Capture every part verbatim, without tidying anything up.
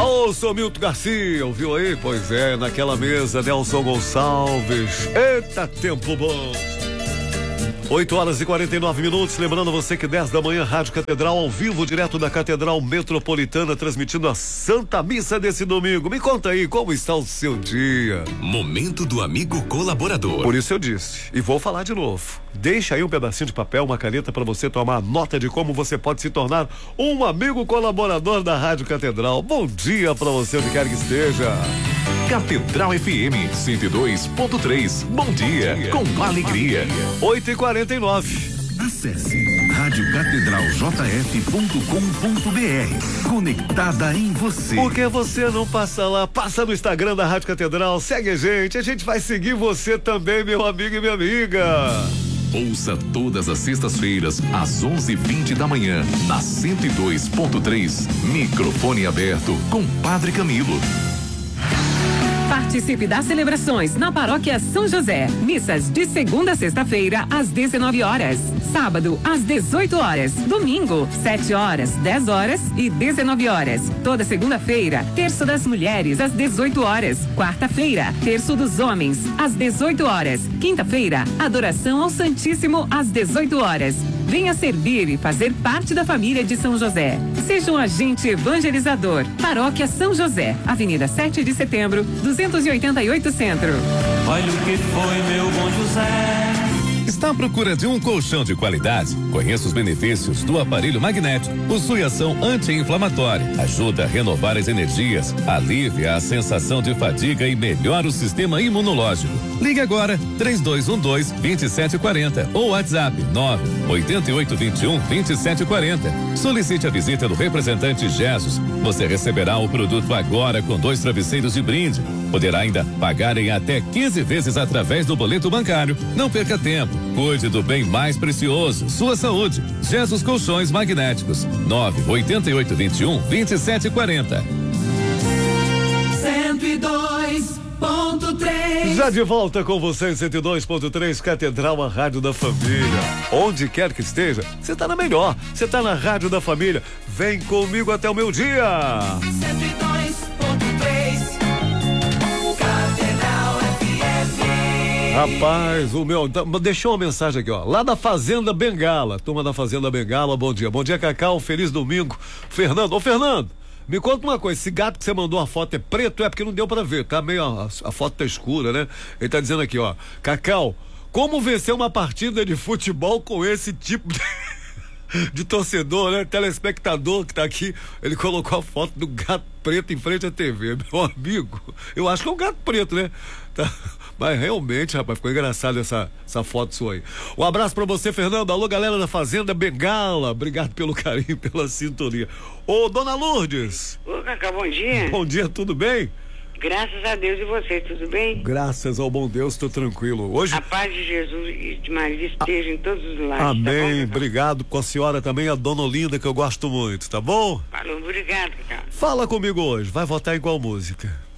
Ô, sou Milton Garcia, ouviu aí? Pois é, naquela mesa, Nelson Gonçalves. Eita, tempo bom. oito horas e quarenta e nove minutos, lembrando você que dez da manhã, Rádio Catedral ao vivo, direto da Catedral Metropolitana, transmitindo a Santa Missa desse domingo. Me conta aí, como está o seu dia? Momento do amigo colaborador. Por isso eu disse, e vou falar de novo. Deixa aí um pedacinho de papel, uma caneta para você tomar nota de como você pode se tornar um amigo colaborador da Rádio Catedral. Bom dia para você, onde quer que esteja. Catedral F M cento e dois ponto três. Bom dia, com alegria. oito e quarenta e nove. Acesse rádio catedral j f ponto com ponto b r. Conectada em você. Por que você não passa lá? Passa no Instagram da Rádio Catedral, segue a gente, a gente vai seguir você também, meu amigo e minha amiga. Ouça todas as sextas-feiras, às onze e vinte da manhã, na cento e dois ponto três. Microfone aberto com Padre Camilo. Participe das celebrações na Paróquia São José. Missas de segunda a sexta-feira, às dezenove horas. Sábado, às dezoito horas. Domingo, sete horas, dez horas e dezenove horas. Toda segunda-feira, terço das mulheres, às dezoito horas. Quarta-feira, terço dos homens, às dezoito horas. Quinta-feira, adoração ao Santíssimo, às dezoito horas. Venha servir e fazer parte da família de São José. Seja um agente evangelizador. Paróquia São José, Avenida sete de Setembro, duzentos e oitenta e oito Centro. Olha o que foi, meu bom José. Está à procura de um colchão de qualidade? Conheça os benefícios do aparelho magnético. Possui ação anti-inflamatória, ajuda a renovar as energias, alivia a sensação de fadiga e melhora o sistema imunológico. Ligue agora três dois um dois, dois sete quatro zero ou WhatsApp nove oito oito dois um, dois sete quatro zero. Solicite a visita do representante Jesus. Você receberá o produto agora com dois travesseiros de brinde. Poderá ainda pagar em até quinze vezes através do boleto bancário. Não perca tempo. Cuide do bem mais precioso, sua saúde. Jesus Colchões Magnéticos. nove oito oito dois um, dois sete quatro zero. cento e dois ponto três. Já de volta com você em cento e dois ponto três, Catedral, a rádio da família. Onde quer que esteja, você está na melhor. Você está na rádio da família. Vem comigo até o meu dia. cento e dois ponto três. Catedral F M. Rapaz, o meu. Deixou uma mensagem aqui, ó. Lá da Fazenda Bengala. Turma da Fazenda Bengala, bom dia. Bom dia, Cacau. Feliz domingo. Fernando, ô Fernando, me conta uma coisa. Esse gato que você mandou a foto é preto? É porque não deu pra ver. Tá meio. A, a foto tá escura, né? Ele tá dizendo aqui, ó. Cacau, como vencer uma partida de futebol com esse tipo de. de torcedor, né? Telespectador que tá aqui, ele colocou a foto do gato preto em frente à T V. Meu amigo, eu acho que é um gato preto, né? Tá. Mas realmente, rapaz, ficou engraçado essa, essa foto sua aí. Um abraço pra você, Fernando. Alô, galera da Fazenda Bengala. Obrigado pelo carinho, pela sintonia. Ô, dona Lourdes. Ô, Cacau, bom dia. Bom dia, tudo bem? Graças a Deus, e você, tudo bem? Graças ao bom Deus, tô tranquilo. Hoje... A paz de Jesus e de Maria esteja a... em todos os lares. Amém, tá bom, obrigado. Com a senhora também, a dona Olinda, que eu gosto muito, tá bom? Falou, obrigado, Cacau. Fala comigo hoje, vai votar em qual música?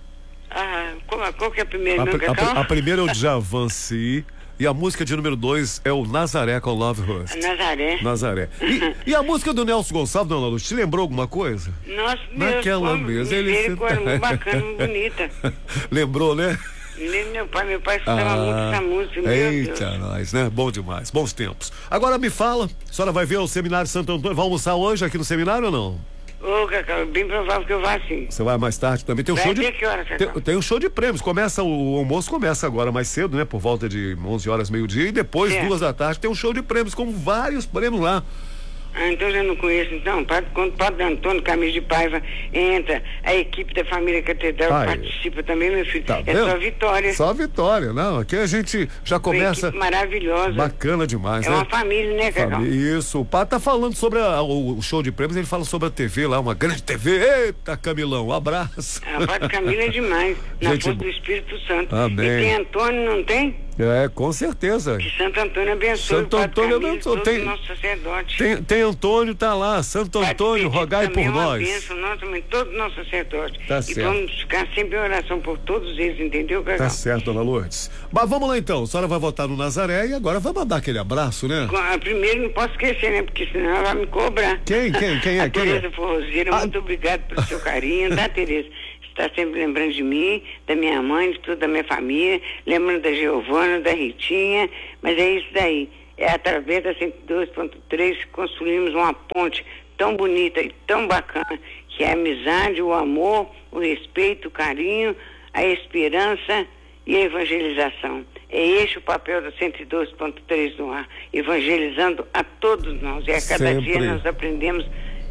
Ah, qual, qual que é a primeira, A, meu, a, Cacau? a primeira é o Djavan Si, e a música de número dois é o Nazaré com Love Rust. Nazaré. Nazaré. E, e a música do Nelson Gonçalves, dona Luz, te lembrou alguma coisa? Nossa, Deus, naquela pô, mesa ele misericórdia, muito bacana, muito bonita. Lembrou, né? Meu pai, meu pai escutava Ah, muito essa música, meu eita, Deus. nós, né? Bom demais, bons tempos. Agora me fala, a senhora vai ver o Seminário Santo Antônio, vai almoçar hoje aqui no seminário ou não? Ô, Cacau, bem provável que eu vá sim. Você vai mais tarde também? Tem um Vai show de... até que hora, Cacau? tem, tem um show de prêmios, começa, o, o almoço começa agora mais cedo, né? Por volta de onze horas, meio-dia, e depois, Certo. duas da tarde, tem um show de prêmios, com vários prêmios lá. Ah, então eu já não conheço, então. Padre, quando o Padre Antônio Camis de Paiva entra, a equipe da família Catedral Ai, participa também, meu filho. Tá é vendo? só vitória. Só vitória, não, aqui a gente já Uma começa... equipe maravilhosa. Bacana demais, É né? uma família, né, Cacau? Família, isso, o Padre tá falando sobre a- o, o show de prêmios, ele fala sobre a T V lá, uma grande T V. Eita, Camilão, um abraço. A Padre Camila é demais. Na Gente força boa. do Espírito Santo. Amém. E tem Antônio, não tem? É, com certeza. Que Santo Antônio abençoe. Santo Antônio abençoe. Tem, nosso sacerdote. Tem, tem Antônio, tá lá. Santo Antônio, rogai por nós. Benção, nós também, todo nosso sacerdote. Tá e certo. vamos ficar sempre em oração por todos eles, entendeu, Cacau? Tá certo, dona Lourdes. Mas vamos lá então. A senhora vai votar no Nazaré e agora vai mandar aquele abraço, né? Primeiro não posso esquecer, né? Porque senão ela vai me cobrar. Quem, quem, quem é? A Quem é? Tereza Forrozeira, Ah. muito obrigado pelo seu carinho, tá, Tereza? Está sempre lembrando de mim, da minha mãe, de toda da minha família, lembrando da Giovana, da Ritinha, mas é isso daí. É através da cento e dois ponto três que construímos uma ponte tão bonita e tão bacana, que é a amizade, o amor, o respeito, o carinho, a esperança e a evangelização. É este o papel da cento e dois ponto três no ar, evangelizando a todos nós. E a cada Sempre. dia nós aprendemos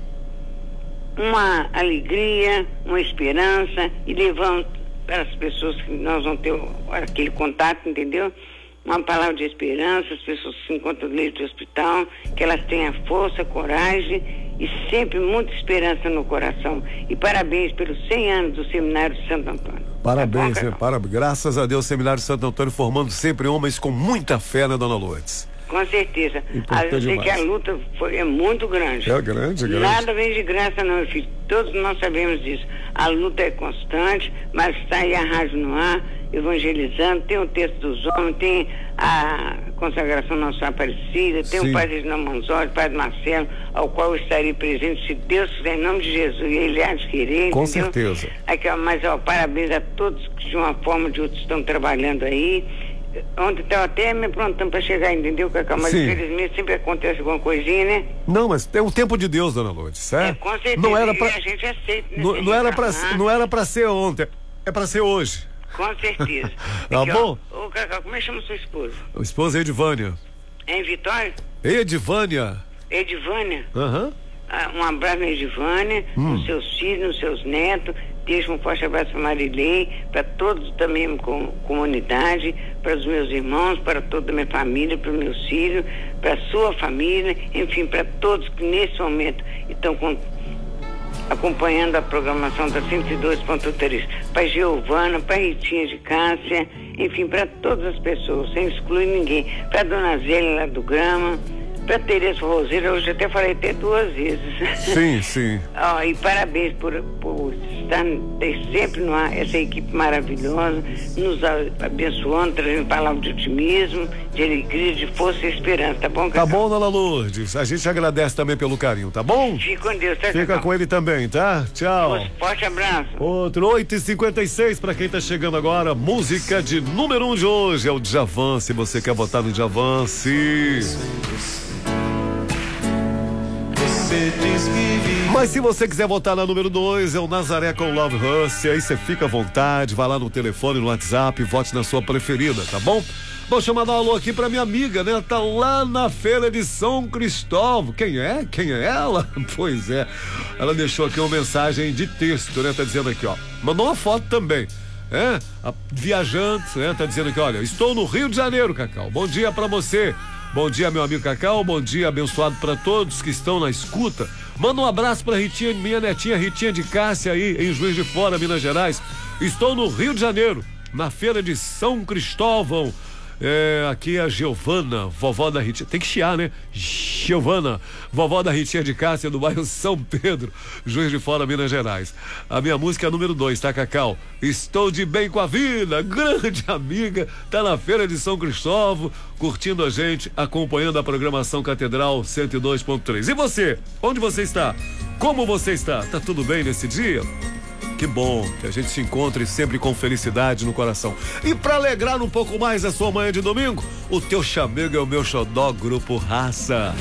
uma alegria, uma esperança e levando para as pessoas que nós vamos ter aquele contato, entendeu? Uma palavra de esperança, as pessoas que se encontram no leito do hospital, que elas tenham força, coragem e sempre muita esperança no coração. E parabéns pelos cem anos do Seminário de Santo Antônio. Parabéns, Tá bom, né? Parabéns. Graças a Deus, o Seminário de Santo Antônio formando sempre homens com muita fé, né, dona Lourdes? Com certeza. Ah, eu sei demais. que a luta foi, é muito grande. É grande, é grande. Nada vem de graça não, meu filho. Todos nós sabemos disso. A luta é constante, mas está aí a rádio no ar, evangelizando. Tem o texto dos homens, tem a consagração Nossa Aparecida, tem Sim. o Padre Reginaldo Manzotti, o Padre Marcelo, ao qual eu estarei presente, se Deus quiser, em nome de Jesus. E ele há de querer, Com entendeu? certeza. Aqui, ó, mas ó, parabéns a todos que de uma forma ou de outra estão trabalhando aí. Ontem estava até me aprontando para chegar, entendeu, Cacau? Mas Sim. infelizmente sempre acontece alguma coisinha, né? Não, mas tem o tempo de Deus, dona Lourdes, é? É, com certeza. Não era E pra, a gente aceita, né? não, Sem não era pra, reclamar. não era pra ser ontem, é pra ser hoje. Com certeza. Tá Aqui, bom? Ó, ô, Cacau, como é que chama sua esposa? A esposa é Edivânia. É em Vitória? Edivânia. Edivânia? Aham. Ah, um abraço na Edivânia, Hum. nos seus filhos, nos seus netos. Deixa um forte abraço para Marilei, para todos também com comunidade, para os meus irmãos, para toda a minha família, para os meus filhos, para a sua família, enfim, para todos que nesse momento estão com, acompanhando a programação da cento e dois ponto três. Para Giovana, para Ritinha de Cássia, enfim, para todas as pessoas, sem excluir ninguém. Para a Dona Zélia lá do Grama, para Tereza Roseira, hoje até falei até duas vezes. Sim, sim. Ó, e parabéns por, por estar ter sempre no ar essa equipe maravilhosa, nos a- abençoando, trazendo palavras de otimismo, de alegria, de força e esperança, tá bom, Tá Cacau? bom, dona Lourdes. A gente agradece também pelo carinho, tá bom? Fique com Deus, tá, Fica Cacau? com ele também, tá? Tchau. Um forte abraço. Outro oito e cinquenta e seis para quem tá chegando agora, música de número um de hoje é o Djavan. Se você quer votar no Djavan, se... Mas se você quiser votar na número dois, é o Nazaré com Love Rush. Aí você fica à vontade, vai lá no telefone, no WhatsApp, vote na sua preferida, tá bom? Vou chamar dar um alô aqui pra minha amiga, né? Tá lá na feira de São Cristóvão. Quem é? Quem é ela? Pois é. Ela deixou aqui uma mensagem de texto, né? Tá dizendo aqui, ó. Mandou uma foto também. É? A viajante, né? Tá dizendo aqui, olha, estou no Rio de Janeiro, Cacau. Bom dia pra você. Bom dia, meu amigo Cacau. Bom dia, abençoado para todos que estão na escuta. Manda um abraço para Ritinha, minha netinha Ritinha de Cássia aí em Juiz de Fora, Minas Gerais. Estou no Rio de Janeiro, na feira de São Cristóvão. É, aqui é a Giovana, vovó da Ritinha. Tem que chiar, né? Giovana, vovó da Ritinha de Cássia, do bairro São Pedro, Juiz de Fora, Minas Gerais. A minha música é número dois, tá, Cacau? Estou de bem com a vida, grande amiga, tá na feira de São Cristóvão, curtindo a gente, acompanhando a programação Catedral cento e dois ponto três. E você? Onde você está? Como você está? Tá tudo bem nesse dia? Que bom que a gente se encontre sempre com felicidade no coração. E pra alegrar um pouco mais a sua manhã de domingo, o teu chamego é o meu xodó, Grupo Raça.